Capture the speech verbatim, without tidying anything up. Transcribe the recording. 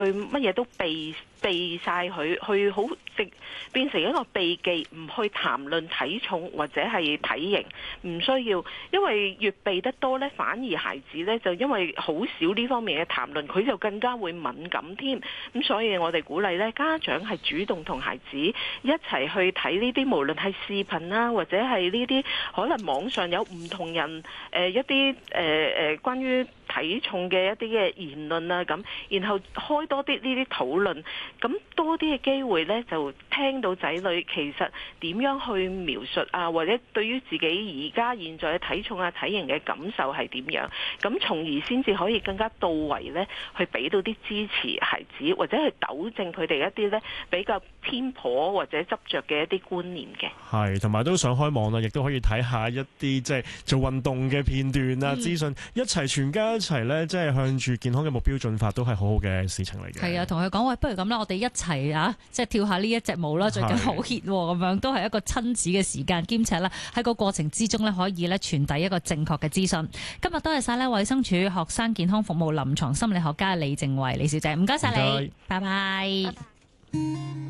乜嘢都避避晒佢，去好直變成一個避忌，唔去談論體重或者係體型，唔需要，因為越避得多呢，反而孩子呢就因為好少呢方面嘅談論，佢就更加會敏感添。咁所以我哋鼓勵呢家長係主動同孩子一齊去睇呢啲，無論係視頻啦，或者係呢啲可能網上有唔同人誒、呃、一啲誒誒關於體重嘅一啲嘅言論啊，咁然後開多啲呢啲討論，咁多啲嘅機會呢，就聽到仔女其實點樣去描述啊，或者對於自己而家現在嘅體重啊、體型嘅感受係點樣，咁從而先至可以更加到位呢，去俾到啲支持孩子，或者去糾正佢哋一啲呢比較偏頗或者執着嘅一啲觀念嘅。 係，同埋都想開網啦，亦都可以睇下一啲即係做運動嘅片段啊、資訊、嗯，一齊全家一齊咧，即係向住健康嘅目標進發，都係好好嘅事情嚟嘅。係啊， 同佢講喂，不如咁啦，我哋一齊啊，即係跳下呢一隻舞啦，最近好 hit 咁樣，都係一個親子嘅時間，兼且咧喺個過程之中咧，可以咧傳遞一個正確嘅資訊。今日多謝晒咧衛生署學生健康服務臨床心理學家李靜慧李小姐，唔該晒你，拜拜。